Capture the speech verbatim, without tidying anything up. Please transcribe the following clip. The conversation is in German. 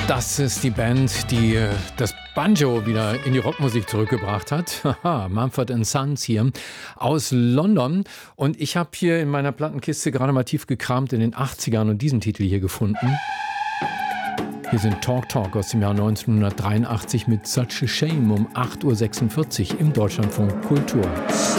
Das ist die Band, die äh, das Banjo wieder in die Rockmusik zurückgebracht hat. Haha, Mumford and Sons hier aus London. Und ich habe hier in meiner Plattenkiste gerade mal tief gekramt in den achtzigern und diesen Titel hier gefunden. Hier sind Talk Talk aus dem Jahr neunzehnhundertdreiundachtzig mit Such a Shame um acht Uhr sechsundvierzig im Deutschlandfunk Kultur.